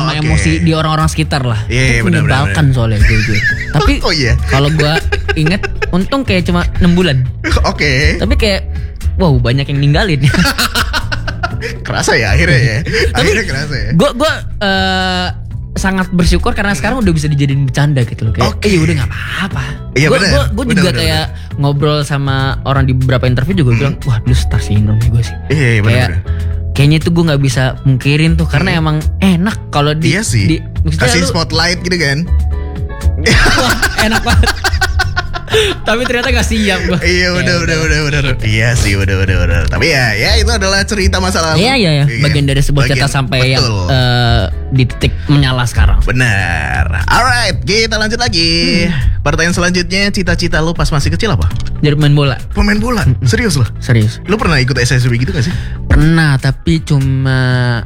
sama emosi di orang-orang sekitar lah. Iya, Itu menyebalkan soalnya jujur. Tapi kalau gue inget, untung kayak cuma 6 bulan. Oke. Tapi kayak wow, banyak yang ninggalin. Kerasa ya akhirnya ya. Akhirnya kerasa ya. Gue sangat bersyukur karena sekarang udah bisa dijadiin bercanda gitu loh. Kayak ya udah nggak apa-apa. Iya benar. Gue juga kayak ngobrol sama orang di beberapa interview juga bilang, wah dulu star syndrome nih gue sih. Iya benar. Kayaknya itu gue nggak bisa mungkirin tuh karena emang enak kalau Iya sih. Kasih spotlight gitu kan. Wah, enak banget. Tapi ternyata gak siap gue. Iya udah. Iya sih udah. Tapi ya itu adalah cerita masa lalu. Iya. Bagian dari sebuah cerita sampai yang di titik menyala sekarang. Benar. Alright, kita lanjut lagi. Pertanyaan selanjutnya, cita-cita lu pas masih kecil apa? Jadi main bola. Pemain bola? Serius lo? Serius. Lu pernah ikut SSB gitu gak sih? Pernah, tapi cuma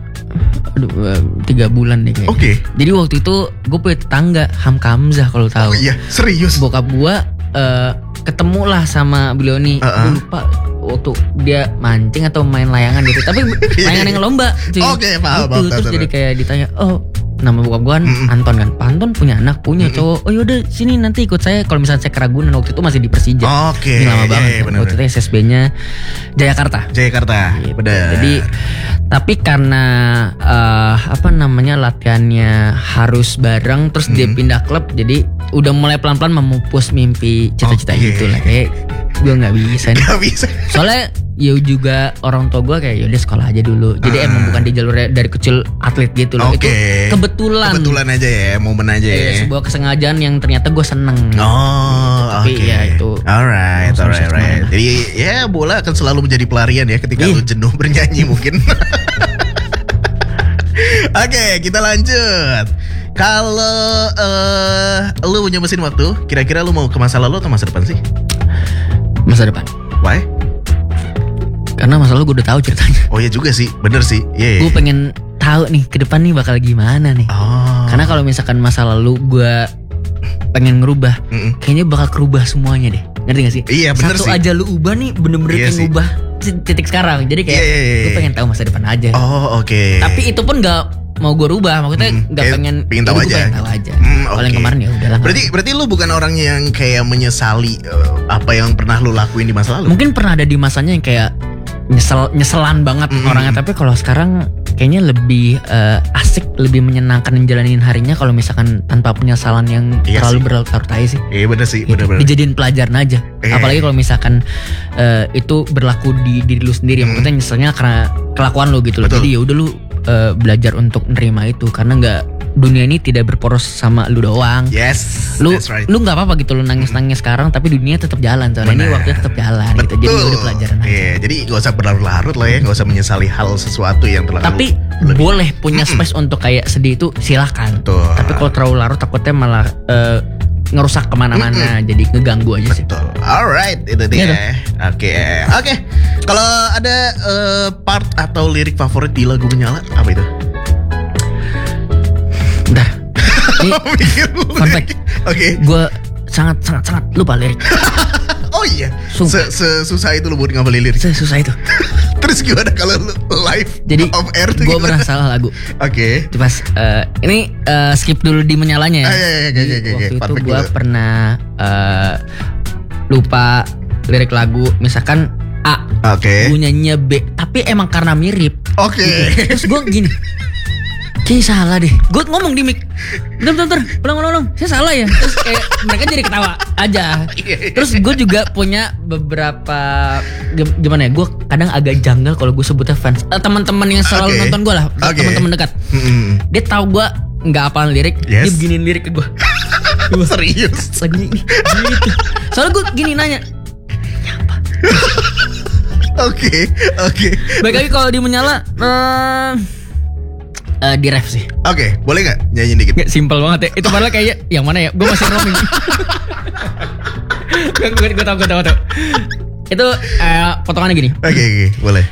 3 bulan deh kayaknya. Oke. Jadi waktu itu gue punya tetangga Hamka Hamzah kalau tahu. Oh iya, serius. Bokap gue ketemu lah sama beliau nih. Gue lupa waktu dia mancing atau main layangan gitu. Tapi layangan yang lomba. Oke, paham. Terus jadi kayak ditanya, oh nama bokap gue kan Anton kan. Pak Anton punya anak, punya cowok. Oh yaudah sini nanti ikut saya. Kalau misalnya saya ke Ragunan, waktu itu masih di Persija. Oke. Ini lama banget. Kan. Waktu itu SSB-nya Jayakarta. Gitu. Benar. Jadi tapi karena latihannya harus bareng, terus dia pindah klub, jadi udah mulai pelan-pelan memupus mimpi cita-cita gitu lah. Kayak gue nggak bisa nih. Gak bisa. Soalnya ya juga orang tua gue kayak yaudah sekolah aja dulu. Jadi emang bukan di jalurnya dari kecil atlet gitu loh. Itu kebetulan aja ya, momen aja ya. Sebuah kesengajaan yang ternyata gue seneng. Tapi ya itu. Alright. Jadi ya bola akan selalu menjadi pelarian ya ketika lu jenuh bernyanyi mungkin. Oke, kita lanjut. Kalau lu punya mesin waktu, kira-kira lu mau ke masa lalu atau masa depan sih? Masa depan. Why? Karena masa lalu gue udah tahu ceritanya. Oh iya juga sih, bener sih. Gue pengen tahu nih ke depan nih bakal gimana nih. Karena kalau misalkan masa lalu gue pengen ngerubah, kayaknya bakal kerubah semuanya deh. Ngerti gak sih? Iya bener sih. Satu aja lu ubah nih bener-bener kayak ngubah titik sekarang. Jadi kayak gue pengen tahu masa depan aja. Oke. Tapi itu pun gak mau gue rubah, maksudnya nggak pengen tahu aja. Pengen tahu aja. Kalau yang kemarin ya udahlah. Berarti lu bukan orang yang kayak menyesali apa yang pernah lu lakuin di masa lalu? Mungkin pernah ada di masanya yang kayak nyeselan banget orangnya. Tapi kalau sekarang kayaknya lebih asik, lebih menyenangkan menjalanin harinya kalau misalkan tanpa penyesalan yang terlalu berlarut-larut aja sih. Iya bener sih, bener. Dijadiin pelajaran aja. Apalagi kalau misalkan itu berlaku di diri lu sendiri. Maksudnya nyeselnya karena kelakuan lu gitu loh. Jadi ya udah lu belajar untuk nerima itu, karena dunia ini tidak berporos sama lu doang. Yes, lu that's right. Lu nggak apa-apa gitu lu nangis sekarang, tapi dunia tetap jalan. Soalnya ini waktunya tetap jalan. Gitu. Jadi udah pelajaran aja. Iya, jadi gak usah berlarut-larut lah ya, gak usah menyesali hal sesuatu yang telah tapi boleh punya space untuk kayak sedih itu silakan. Tapi kalau terlalu larut takutnya malah ngerusak kemana-mana, jadi ngeganggu aja sih. Betul. Alright, itu dia. Oke. Kalau ada part atau lirik favorit di lagu Menyala, apa itu? Bentar. Ini fun fact. Oke. Gue sangat lupa lirik. Oh iya. Susah itu lu buat ngapalin lirik. Susah itu. Terus gimana kalau lu live jadi off air tuh? Gue pernah salah lagu. Oke. Pas ini skip dulu di Menyalanya ya. Waktu itu gue pernah lupa lirik lagu, misalkan A. Gue nyanyinya B, tapi emang karena mirip. Terus gue gini, kayaknya salah deh. Gue ngomong di mic, bentar, ulang, saya salah ya. Terus kayak mereka jadi ketawa aja. Terus gue juga punya beberapa, gimana ya, gue kadang agak janggal kalau gue sebutnya fans. Teman-teman yang selalu nonton gue lah, teman-teman dekat. Dia tahu gue nggak hafal lirik, dia beginiin lirik ke gue. Serius? Lagunya ini gitu. Soalnya gue gini nanya, apa? Oke. Baik lagi kalau di Menyala, di ref sih. Oke, boleh gak nyanyi dikit? Gak, simpel banget ya. Itu padahal kayaknya yang mana ya? Gue masih roaming. Gue tahu. Itu potongannya gini. Oke, boleh.